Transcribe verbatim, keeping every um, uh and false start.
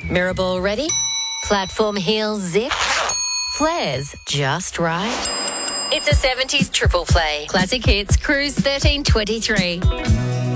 Mirrorball ready? Platform heels zip? Flares just right? It's a seventies triple play. Classic Hits Cruise thirteen twenty-three.